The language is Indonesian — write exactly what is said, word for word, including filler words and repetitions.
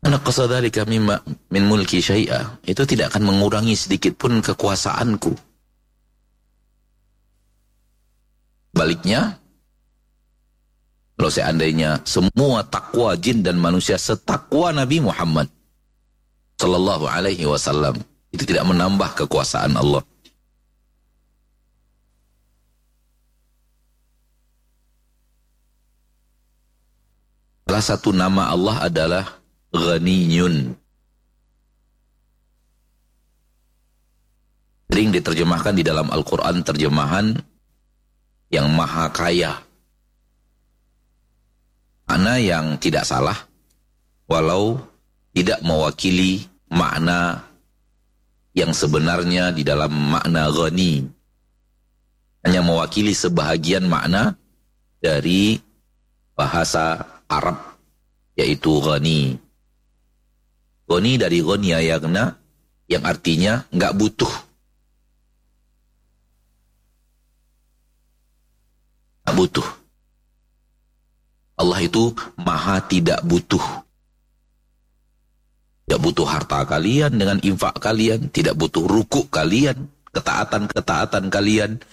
naqasa dzalika mimma min mulki syai'a, itu tidak akan mengurangi sedikit pun kekuasaanku. Baliknya, kalau seandainya semua takwa jin dan manusia setakwa Nabi Muhammad sallallahu alaihi wasallam, itu tidak menambah kekuasaan Allah. Salah satu nama Allah adalah Ghaniyun. Sering diterjemahkan di dalam Al-Quran terjemahan yang maha kaya. Makna yang tidak salah, walau tidak mewakili makna yang sebenarnya di dalam makna ghani. Hanya mewakili sebahagian makna dari bahasa Arab, yaitu ghani. Ghani dari ghaniya yaghna, yang artinya nggak butuh. Nggak butuh. Allah itu maha tidak butuh. Tidak butuh harta kalian dengan infak kalian, tidak butuh ruku kalian, ketaatan-ketaatan kalian,